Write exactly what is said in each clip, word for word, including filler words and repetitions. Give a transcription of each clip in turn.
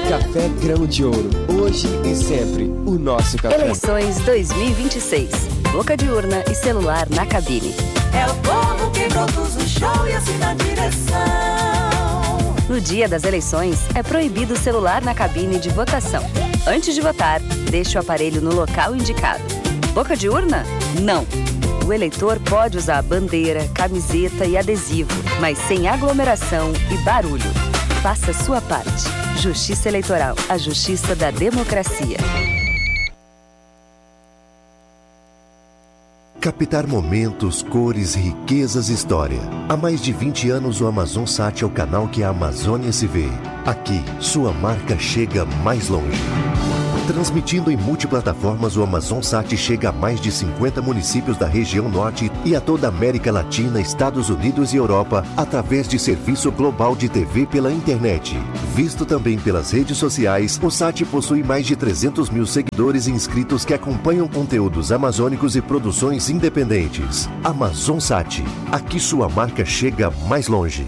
Café Grão de Ouro. Hoje e sempre, o nosso café. Eleições dois mil e vinte e seis. Boca de urna e celular na cabine. É o povo que produz o show e assina a direção. No dia das eleições, é proibido o celular na cabine de votação. Antes de votar, deixe o aparelho no local indicado. Boca de urna? Não. O eleitor pode usar a bandeira, camiseta e adesivo, mas sem aglomeração e barulho. Faça sua parte. Justiça Eleitoral, a justiça da democracia. Captar momentos, cores, riquezas e história. Há mais de vinte anos o AmazonSat é o canal que a Amazônia se vê. Aqui, sua marca chega mais longe. Transmitindo em multiplataformas, o AmazonSat chega a mais de cinquenta municípios da região norte e a toda a América Latina, Estados Unidos e Europa, através de serviço global de T V pela internet. Visto também pelas redes sociais, o Sat possui mais de trezentos mil seguidores e inscritos que acompanham conteúdos amazônicos e produções independentes. AmazonSat, aqui sua marca chega mais longe.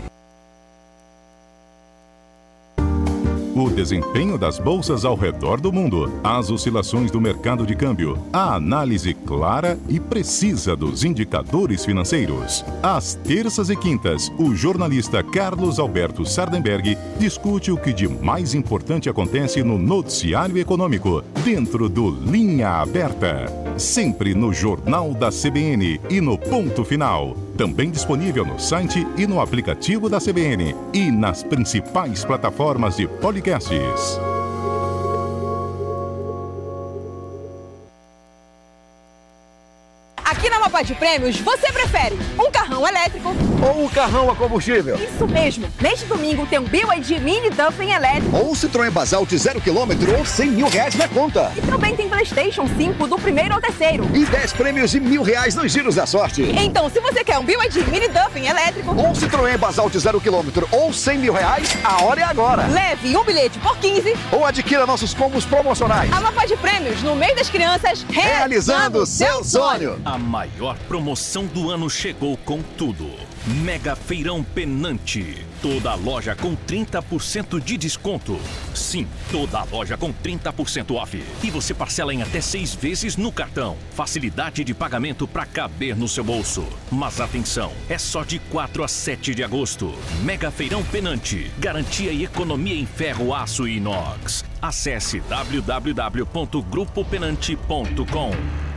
O desempenho das bolsas ao redor do mundo, as oscilações do mercado de câmbio, a análise clara e precisa dos indicadores financeiros. Às terças e quintas, o jornalista Carlos Alberto Sardenberg discute o que de mais importante acontece no noticiário econômico, dentro do Linha Aberta. Sempre no Jornal da C B N e no Ponto Final. Também disponível no site e no aplicativo da C B N e nas principais plataformas de podcasts. Aqui na Mapa de Prêmios, você prefere um carrão elétrico ou um carrão a combustível? Isso mesmo! Neste domingo tem um B Y D Mini Duffin elétrico ou um Citroën Basalt zero quilômetro ou cem mil reais na conta. E também tem PlayStation cinco do primeiro ao terceiro. E dez prêmios de mil reais nos giros da sorte. Então, se você quer um B Y D Mini Duffin elétrico ou um Citroën Basalt zero quilômetro ou cem mil reais, a hora é agora. Leve um bilhete por quinze ou adquira nossos combos promocionais. A Mapa de Prêmios, no mês das crianças, realizando o seu sonho. A maior promoção do ano chegou com tudo. Mega Feirão Penante. Toda a loja com trinta por cento de desconto. Sim, toda a loja com trinta por cento off. E você parcela em até seis vezes no cartão. Facilidade de pagamento para caber no seu bolso. Mas atenção, é só de quatro a sete de agosto. Mega Feirão Penante. Garantia e economia em ferro, aço e inox. Acesse w w w ponto grupo penante ponto com.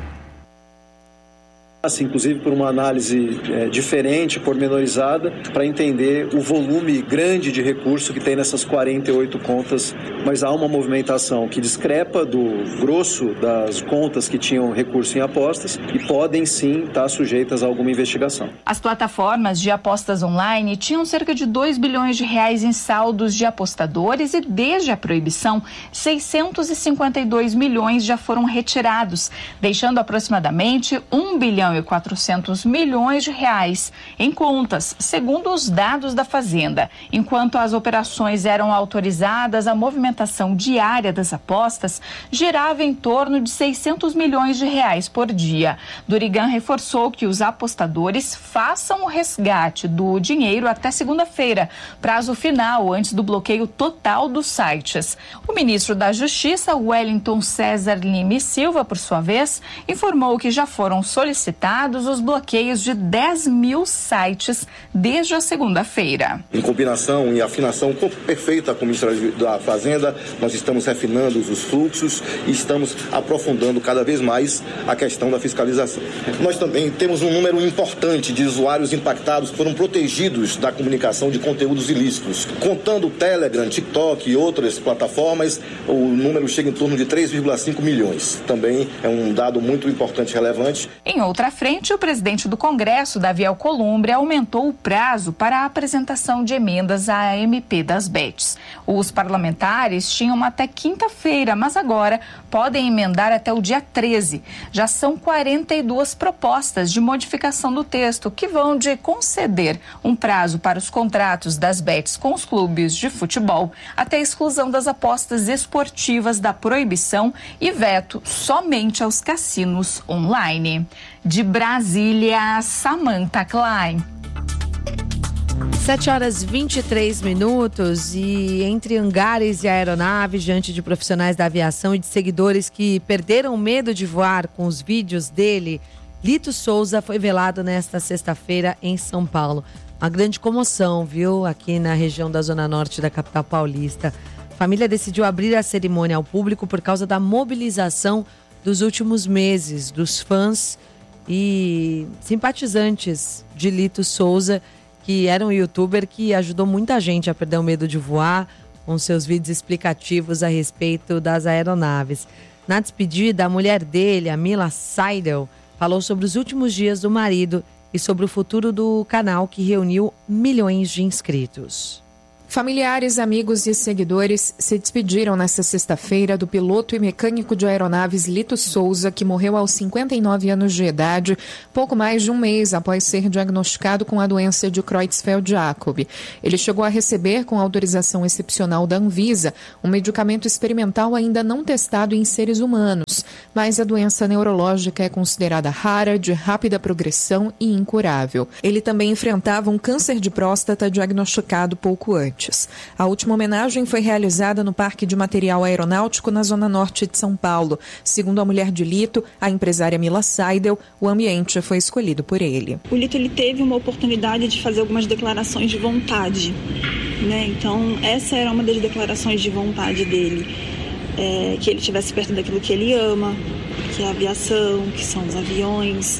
Inclusive por uma análise é, diferente, pormenorizada, para entender o volume grande de recurso que tem nessas quarenta e oito contas, mas há uma movimentação que discrepa do grosso das contas que tinham recurso em apostas e podem sim estar sujeitas a alguma investigação. As plataformas de apostas online tinham cerca de dois bilhões de reais em saldos de apostadores e desde a proibição, seiscentos e cinquenta e dois milhões já foram retirados, deixando aproximadamente um bilhão e quatrocentos milhões de reais em contas, segundo os dados da Fazenda. Enquanto as operações eram autorizadas, a movimentação diária das apostas girava em torno de seiscentos milhões de reais por dia. Durigan reforçou que os apostadores façam o resgate do dinheiro até segunda-feira, prazo final antes do bloqueio total dos sites. O ministro da Justiça, Wellington César Lima e Silva, por sua vez, informou que já foram solicitados os bloqueios de dez mil sites desde a segunda-feira. Em combinação e afinação perfeita com o Ministério da Fazenda, nós estamos refinando os fluxos e estamos aprofundando cada vez mais a questão da fiscalização. Nós também temos um número importante de usuários impactados que foram protegidos da comunicação de conteúdos ilícitos. Contando o Telegram, TikTok e outras plataformas, o número chega em torno de três vírgula cinco milhões. Também é um dado muito importante e relevante. Em outra frente, o presidente do Congresso, Davi Alcolumbre, aumentou o prazo para a apresentação de emendas à M P das Bets. Os parlamentares tinham até quinta-feira, mas agora podem emendar até o dia treze. Já são quarenta e duas propostas de modificação do texto, que vão de conceder um prazo para os contratos das Bets com os clubes de futebol até a exclusão das apostas esportivas da proibição e veto somente aos cassinos online. De Brasília, Samantha Klein. sete horas e vinte e três minutos e entre hangares e aeronaves, diante de profissionais da aviação e de seguidores que perderam o medo de voar com os vídeos dele, Lito Souza foi velado nesta sexta-feira em São Paulo. Uma grande comoção, viu, aqui na região da Zona Norte da capital paulista. A família decidiu abrir a cerimônia ao público por causa da mobilização dos últimos meses dos fãs e simpatizantes de Lito Souza, que era um youtuber que ajudou muita gente a perder o medo de voar, com seus vídeos explicativos a respeito das aeronaves. Na despedida, a mulher dele, a Mila Seidel, falou sobre os últimos dias do marido e sobre o futuro do canal que reuniu milhões de inscritos. Familiares, amigos e seguidores se despediram nesta sexta-feira do piloto e mecânico de aeronaves Lito Souza, que morreu aos cinquenta e nove anos de idade, pouco mais de um mês após ser diagnosticado com a doença de Creutzfeldt-Jakob. Ele chegou a receber, com autorização excepcional da Anvisa, um medicamento experimental ainda não testado em seres humanos, mas a doença neurológica é considerada rara, de rápida progressão e incurável. Ele também enfrentava um câncer de próstata diagnosticado pouco antes. A última homenagem foi realizada no Parque de Material Aeronáutico, na Zona Norte de São Paulo. Segundo a mulher de Lito, a empresária Mila Seidel, o ambiente foi escolhido por ele. O Lito ele teve uma oportunidade de fazer algumas declarações de vontade, né? Então, essa era uma das declarações de vontade dele, é, que ele estivesse perto daquilo que ele ama, que é a aviação, que são os aviões.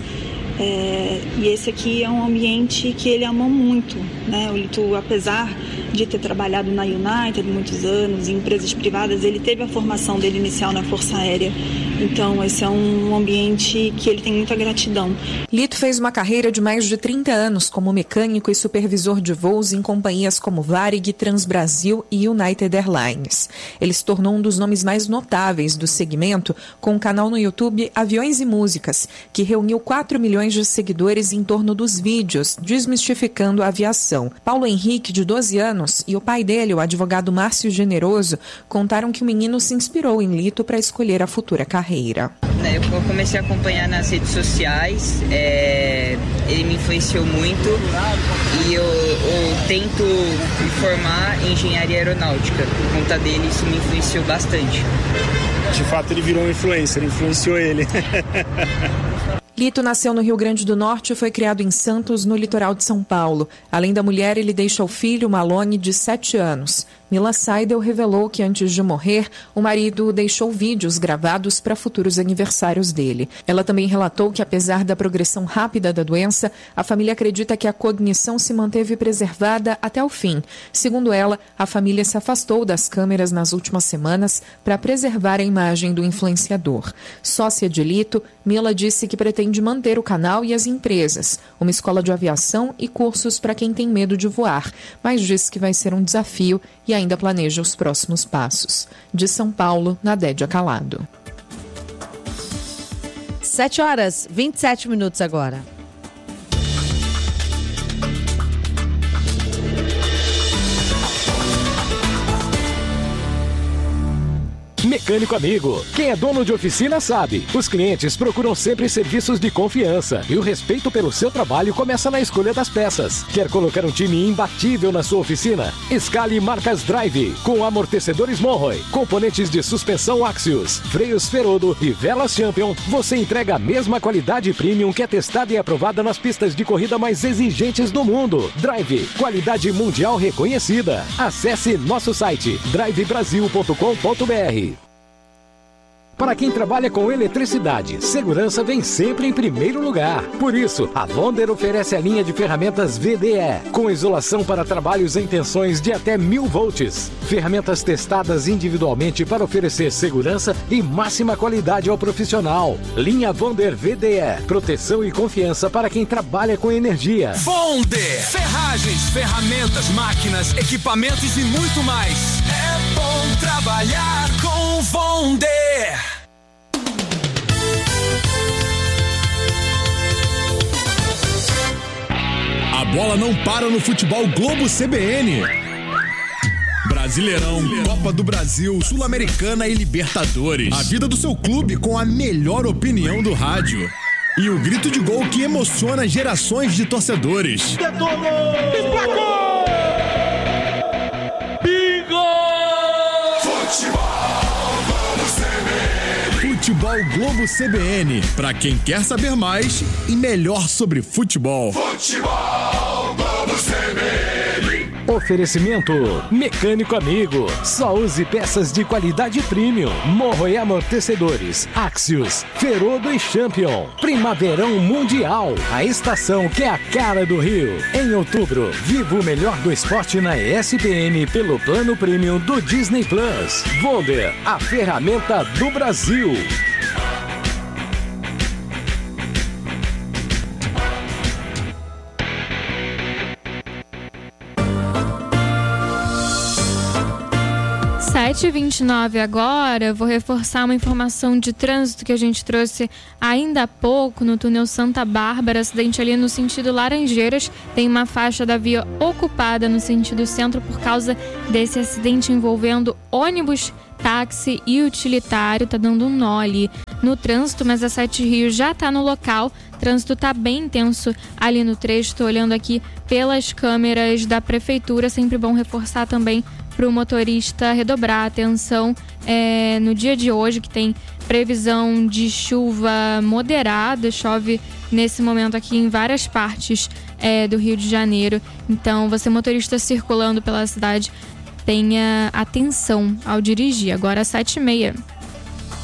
É, e esse aqui é um ambiente que ele ama muito, né? O Lito, apesar de ter trabalhado na United muitos anos, em empresas privadas, ele teve a formação dele inicial na Força Aérea. Então, esse é um ambiente que ele tem muita gratidão. Lito fez uma carreira de mais de trinta anos como mecânico e supervisor de voos em companhias como Varig, Transbrasil e United Airlines. Ele se tornou um dos nomes mais notáveis do segmento, com um canal no YouTube Aviões e Músicas, que reuniu quatro milhões de seguidores em torno dos vídeos, desmistificando a aviação. Paulo Henrique, de doze anos, e o pai dele, o advogado Márcio Generoso, contaram que o menino se inspirou em Lito para escolher a futura carreira. Eu comecei a acompanhar nas redes sociais, é, ele me influenciou muito e eu, eu tento me formar em engenharia aeronáutica. Por conta dele, isso me influenciou bastante. De fato, ele virou um influencer, influenciou ele. Lito nasceu no Rio Grande do Norte e foi criado em Santos, no litoral de São Paulo. Além da mulher, ele deixa o filho, Malone, de sete anos. Mila Seidel revelou que antes de morrer, o marido deixou vídeos gravados para futuros aniversários dele. Ela também relatou que, apesar da progressão rápida da doença, a família acredita que a cognição se manteve preservada até o fim. Segundo ela, a família se afastou das câmeras nas últimas semanas para preservar a imagem do influenciador. Sócia de Lito, Mila disse que pretende manter o canal e as empresas, uma escola de aviação e cursos para quem tem medo de voar, mas disse que vai ser um desafio e ainda planeja os próximos passos. De São Paulo, Nadédia Calado. sete horas, vinte e sete minutos agora. Mecânico amigo, quem é dono de oficina sabe. Os clientes procuram sempre serviços de confiança e o respeito pelo seu trabalho começa na escolha das peças. Quer colocar um time imbatível na sua oficina? Escale marcas Drive, com amortecedores Monroe, componentes de suspensão Axios, freios Ferodo e velas Champion. Você entrega a mesma qualidade premium que é testada e aprovada nas pistas de corrida mais exigentes do mundo. Drive, qualidade mundial reconhecida. Acesse nosso site drive brasil ponto com ponto br. Para quem trabalha com eletricidade, segurança vem sempre em primeiro lugar. Por isso, a Wonder oferece a linha de ferramentas V D E, com isolação para trabalhos em tensões de até mil volts. Ferramentas testadas individualmente para oferecer segurança e máxima qualidade ao profissional. Linha Wonder V D E, proteção e confiança para quem trabalha com energia. Wonder, ferragens, ferramentas, máquinas, equipamentos e muito mais. É bom trabalhar com Wonder. A bola não para no futebol Globo C B N. Brasileirão, Copa do Brasil, Sul-Americana e Libertadores. A vida do seu clube com a melhor opinião do rádio. E o grito de gol que emociona gerações de torcedores. Emplacou! Bingo! Futebol Globo C B N. Futebol Globo C B N. Pra quem quer saber mais e melhor sobre futebol. Futebol Globo C B N. Oferecimento Mecânico Amigo. Só use peças de qualidade premium. Morro e amortecedores. Axios, Ferodo e Champion. Primaverão Mundial. A estação que é a cara do Rio. Em outubro, viva o melhor do esporte na E S P N pelo plano premium do Disney Plus. Volder, a ferramenta do Brasil. sete e vinte e nove agora, vou reforçar uma informação de trânsito que a gente trouxe ainda há pouco no túnel Santa Bárbara, acidente ali no sentido Laranjeiras, tem uma faixa da via ocupada no sentido centro por causa desse acidente envolvendo ônibus, táxi e utilitário, tá dando um nó ali no trânsito, mas a Sete Rios já tá no local, o trânsito tá bem intenso ali no trecho, tô olhando aqui pelas câmeras da prefeitura, sempre bom reforçar também para o motorista redobrar a atenção é, no dia de hoje, que tem previsão de chuva moderada, chove nesse momento aqui em várias partes é, do Rio de Janeiro. Então, você motorista circulando pela cidade, tenha atenção ao dirigir. Agora, sete e meia.